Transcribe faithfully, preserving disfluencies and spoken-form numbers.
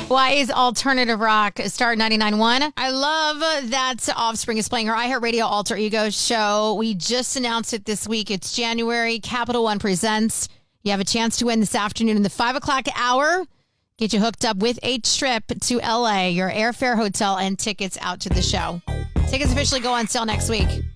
Why is alternative rock Star ninety-nine point one? I love that Offspring is playing her iHeartRadio Alter Ego show. We just announced it this week. It's January. Capital One presents. You have a chance to win this afternoon in the five o'clock hour. Get you hooked up with a trip to L A, your airfare, hotel, and tickets out to the show. Tickets officially go on sale next week.